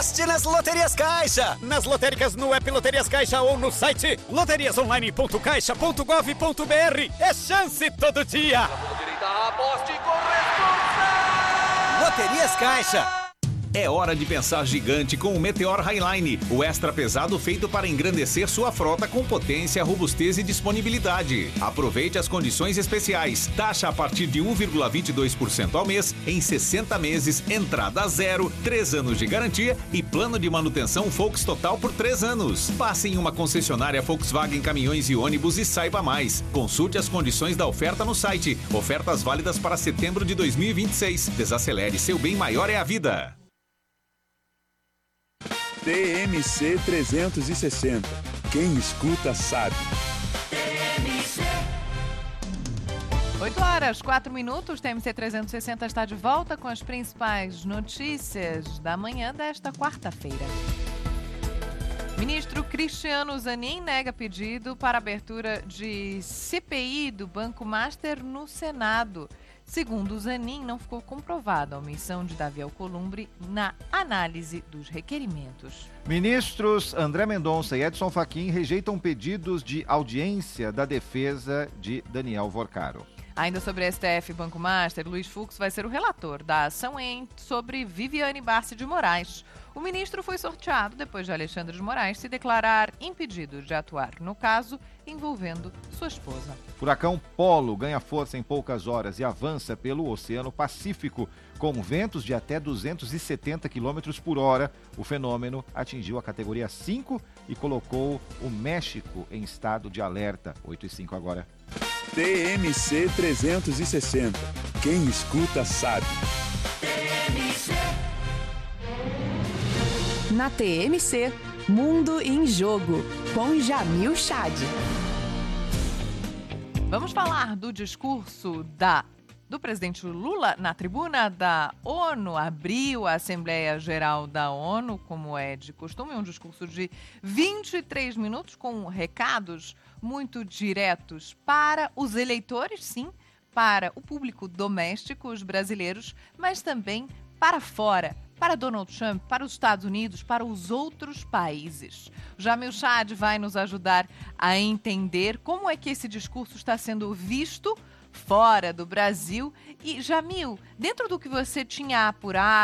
Aposte nas Loterias Caixa. Nas lotéricas no app Loterias Caixa ou no site loteriasonline.caixa.gov.br. É chance todo dia. Aposte com responsa. Loterias Caixa. É hora de pensar gigante com o Meteor Highline, o extra pesado feito para engrandecer sua frota com potência, robustez e disponibilidade. Aproveite as condições especiais. Taxa a partir de 1,22% ao mês, em 60 meses, entrada zero, 3 anos de garantia e plano de manutenção Volks Total por 3 anos. Passe em uma concessionária Volkswagen Caminhões e Ônibus e saiba mais. Consulte as condições da oferta no site. Ofertas válidas para setembro de 2026. Desacelere, seu bem maior é a vida. TMC 360. Quem escuta sabe. 8h04. TMC 360 está de volta com as principais notícias da manhã desta quarta-feira. Ministro Cristiano Zanin nega pedido para abertura de CPI do Banco Master no Senado. Segundo Zanin, não ficou comprovada a omissão de Davi Alcolumbre na análise dos requerimentos. Ministros André Mendonça e Edson Fachin rejeitam pedidos de audiência da defesa de Daniel Vorcaro. Ainda sobre STF e Banco Master, Luiz Fux vai ser o relator da ação sobre Viviane Barsi de Moraes. O ministro foi sorteado depois de Alexandre de Moraes se declarar impedido de atuar no caso envolvendo sua esposa. Furacão Polo ganha força em poucas horas e avança pelo Oceano Pacífico com ventos de até 270 km por hora. O fenômeno atingiu a categoria 5 e colocou o México em estado de alerta. 8h05 agora. TMC 360. Quem escuta sabe. Na TMC, Mundo em Jogo, com Jamil Chad. Vamos falar do discurso do presidente Lula na tribuna da ONU. Abriu a Assembleia Geral da ONU, como é de costume, um discurso de 23 minutos com recados muito diretos para os eleitores, sim, para o público doméstico, os brasileiros, mas também para fora, para Donald Trump, para os Estados Unidos, para os outros países. O Jamil Chad vai nos ajudar a entender como é que esse discurso está sendo visto fora do Brasil. E, Jamil, dentro do que você tinha apurado,